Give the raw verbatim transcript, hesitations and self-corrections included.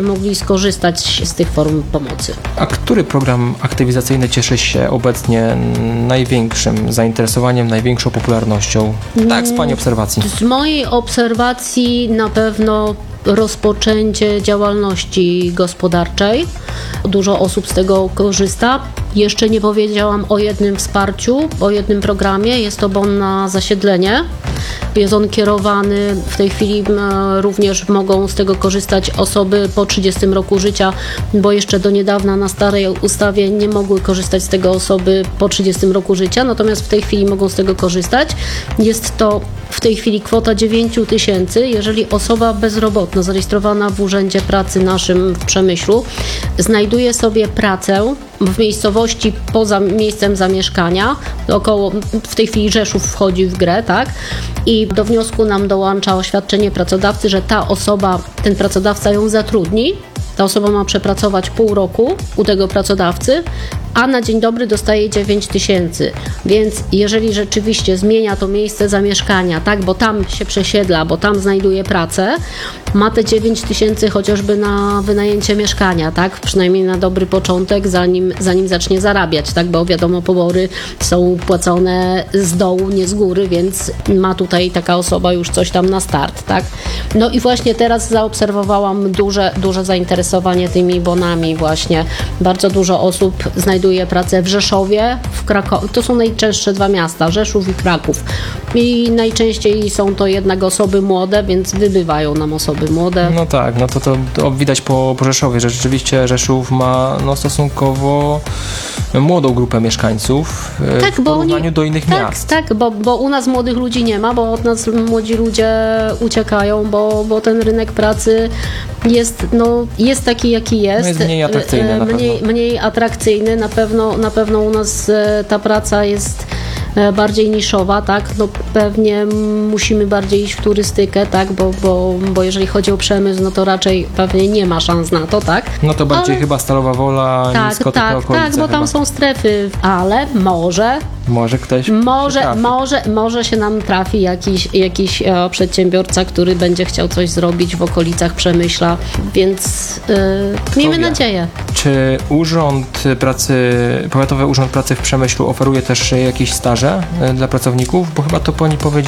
ludzie mogli skorzystać z tych form pomocy. A który program aktywizacyjny cieszy się obecnie największym zainteresowaniem, największą popularnością? Tak, z Pani obserwacji. Z mojej obserwacji na pewno rozpoczęcie działalności gospodarczej. Dużo osób z tego korzysta. Jeszcze nie powiedziałam o jednym wsparciu, o jednym programie. Jest to bon na zasiedlenie. Jest on kierowany, w tej chwili również mogą z tego korzystać osoby po trzydziestym roku życia, bo jeszcze do niedawna na starej ustawie nie mogły korzystać z tego osoby po trzydziestym roku życia, natomiast w tej chwili mogą z tego korzystać. Jest to w tej chwili kwota dziewięć tysięcy, jeżeli osoba bezrobotna zarejestrowana w Urzędzie Pracy naszym w Przemyślu znajduje sobie pracę w miejscowości poza miejscem zamieszkania, około, w tej chwili Rzeszów wchodzi w grę, tak? I do wniosku nam dołącza oświadczenie pracodawcy, że ta osoba, ten pracodawca ją zatrudni. Ta osoba ma przepracować pół roku u tego pracodawcy, a na dzień dobry dostaje dziewięć tysięcy. Więc jeżeli rzeczywiście zmienia to miejsce zamieszkania, tak, bo tam się przesiedla, bo tam znajduje pracę, ma te dziewięć tysięcy chociażby na wynajęcie mieszkania, tak, przynajmniej na dobry początek, zanim, zanim zacznie zarabiać, tak, bo wiadomo, pobory są płacone z dołu, nie z góry, więc ma tutaj taka osoba już coś tam na start, tak. No i właśnie teraz zaobserwowałam duże, duże zainteresowanie tymi bonami właśnie. Bardzo dużo osób znajduje pracę w Rzeszowie, w Krakowie. To są najczęstsze dwa miasta, Rzeszów i Kraków. I najczęściej są to jednak osoby młode, więc wybywają nam osoby młode. No tak, no to, to, to widać po, po Rzeszowie, że rzeczywiście Rzeszów ma no, stosunkowo młodą grupę mieszkańców tak, w porównaniu oni, do innych tak, miast. Tak, bo, bo u nas młodych ludzi nie ma, bo od nas młodzi ludzie uciekają, bo, bo ten rynek pracy jest, no, jest taki, jaki jest. No jest mniej atrakcyjny na mniej, pewno. Mniej atrakcyjny, na pewno, na pewno u nas ta praca jest bardziej niszowa, tak, no pewnie musimy bardziej iść w turystykę, tak, bo, bo, bo jeżeli chodzi o przemysł, no to raczej pewnie nie ma szans na to, tak. No to bardziej ale... chyba Stalowa Wola, tak, Niskoty, tak, okolice tak, bo tam chyba. są strefy, ale może Może ktoś Może, może, może się nam trafi jakiś, jakiś e, przedsiębiorca, który będzie chciał coś zrobić w okolicach Przemyśla, więc e, miejmy wie. nadzieję. Czy Urząd Pracy, Powiatowy Urząd Pracy w Przemyślu oferuje też jakieś staże dla pracowników? Bo chyba to pani powiedziała.